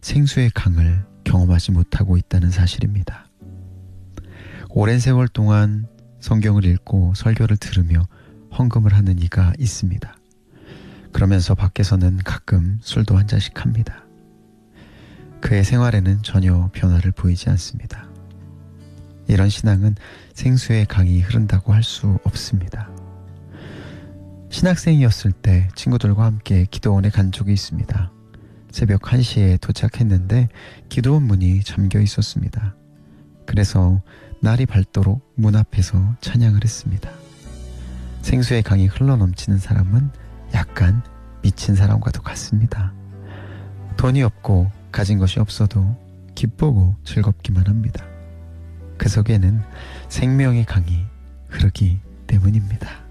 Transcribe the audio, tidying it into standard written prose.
생수의 강을 경험하지 못하고 있다는 사실입니다. 오랜 세월 동안 성경을 읽고 설교를 들으며 헌금을 하는 이가 있습니다. 그러면서 밖에서는 가끔 술도 한 잔씩 합니다. 그의 생활에는 전혀 변화를 보이지 않습니다. 이런 신앙은 생수의 강이 흐른다고 할 수 없습니다. 신학생이었을 때 친구들과 함께 기도원에 간 적이 있습니다. 새벽 1시에 도착했는데 기도원 문이 잠겨 있었습니다. 그래서 날이 밝도록 문 앞에서 찬양을 했습니다. 생수의 강이 흘러넘치는 사람은 약간 미친 사람과도 같습니다. 돈이 없고 가진 것이 없어도 기쁘고 즐겁기만 합니다. 그 속에는 생명의 강이 흐르기 때문입니다.